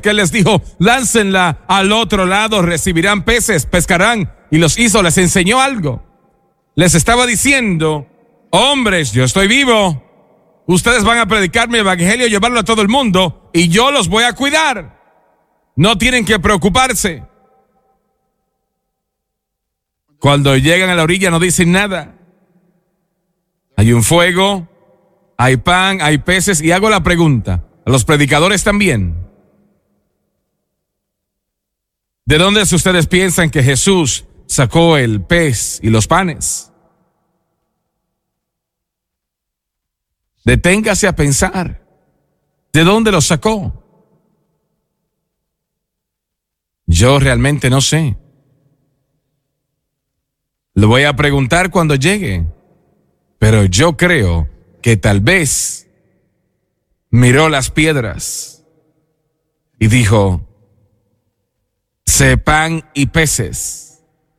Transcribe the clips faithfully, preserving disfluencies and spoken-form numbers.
porque él les dijo, láncenla al otro lado, recibirán peces, pescarán, y los hizo, les enseñó algo. Les estaba diciendo, hombres, yo estoy vivo, ustedes van a predicar mi evangelio, llevarlo a todo el mundo, y yo los voy a cuidar. No tienen que preocuparse. Cuando llegan a la orilla no dicen nada. Hay un fuego, hay pan, hay peces, y hago la pregunta, a los predicadores también. ¿De dónde ustedes piensan que Jesús sacó el pez y los panes? Deténgase a pensar. ¿De dónde los sacó? Yo realmente no sé. Lo voy a preguntar cuando llegue. Pero yo creo que tal vez miró las piedras y dijo, sé pan y peces.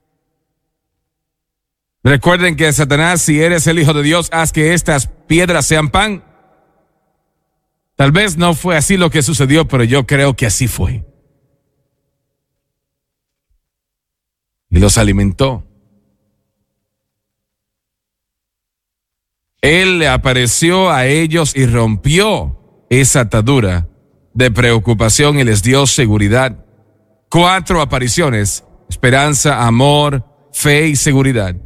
Recuerden que Satanás, si eres el Hijo de Dios, haz que estas piedras sean pan. Tal vez no fue así lo que sucedió, pero yo creo que así fue. Y los alimentó. Él le apareció a ellos y rompió esa atadura de preocupación y les dio seguridad. Cuatro apariciones: esperanza, amor, fe y seguridad.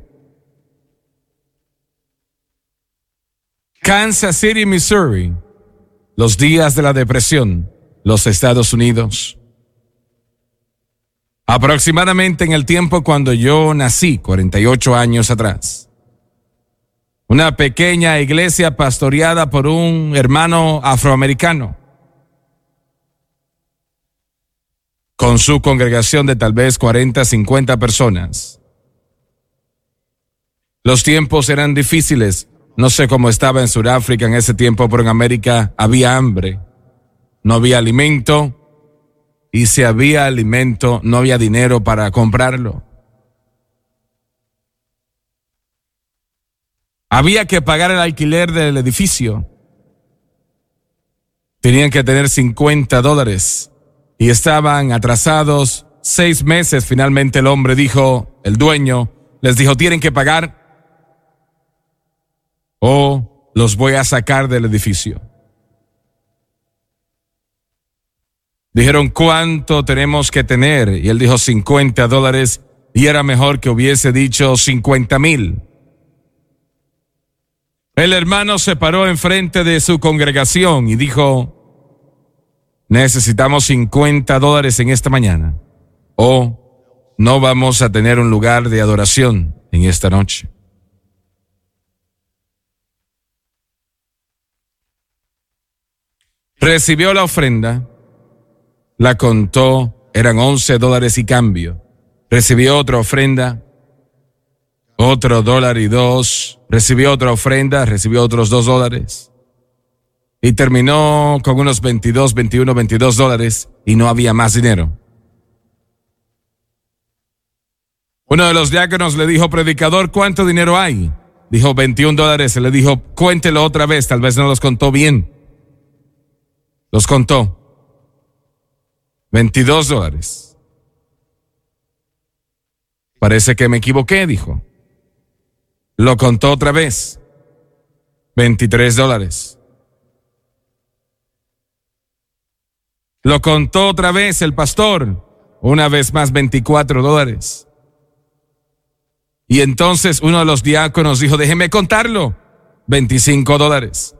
Kansas City, Missouri, los días de la depresión, los Estados Unidos. Aproximadamente en el tiempo cuando yo nací, cuarenta y ocho años atrás. Una pequeña iglesia pastoreada por un hermano afroamericano, con su congregación de tal vez cuarenta, cincuenta personas. Los tiempos eran difíciles. No sé cómo estaba en Sudáfrica en ese tiempo, pero en América había hambre. No había alimento. Y si había alimento, no había dinero para comprarlo. Había que pagar el alquiler del edificio. Tenían que tener cincuenta dólares. Y estaban atrasados seis meses. Finalmente el hombre dijo, el dueño, les dijo, tienen que pagar o los voy a sacar del edificio. Dijeron, ¿cuánto tenemos que tener? Y él dijo cincuenta dólares, y era mejor que hubiese dicho cincuenta mil. El hermano se paró enfrente de su congregación y dijo, necesitamos cincuenta dólares en esta mañana, o no vamos a tener un lugar de adoración en esta noche. Recibió la ofrenda, la contó, eran once dólares y cambio. Recibió otra ofrenda, otro dólar y dos. Recibió otra ofrenda, recibió otros dos dólares. Y terminó con unos veintidós, veintiuno, veintidós dólares y no había más dinero. Uno de los diáconos le dijo, predicador, ¿cuánto dinero hay? Dijo veintiún dólares. Se le dijo, cuéntelo otra vez, tal vez no los contó bien. Los contó. veintidós dólares. Parece que me equivoqué, dijo. Lo contó otra vez. veintitrés dólares. Lo contó otra vez el pastor. Una vez más, veinticuatro dólares. Y entonces uno de los diáconos dijo, déjeme contarlo. veinticinco dólares.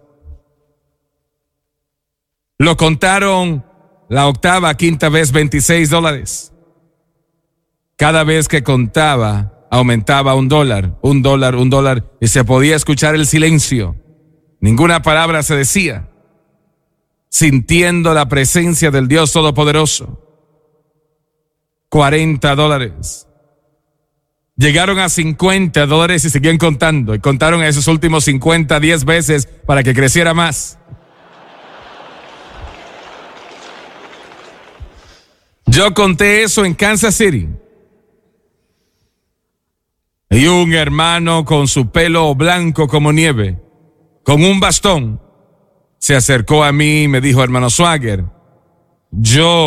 Lo contaron la octava, quinta vez, veintiséis dólares. Cada vez que contaba, aumentaba un dólar, un dólar, un dólar, y se podía escuchar el silencio. Ninguna palabra se decía, sintiendo la presencia del Dios Todopoderoso. cuarenta dólares. Llegaron a cincuenta dólares y seguían contando, y contaron esos últimos cincuenta diez veces para que creciera más. Yo conté eso en Kansas City. Y un hermano con su pelo blanco como nieve, con un bastón, se acercó a mí y me dijo, hermano Swagger, yo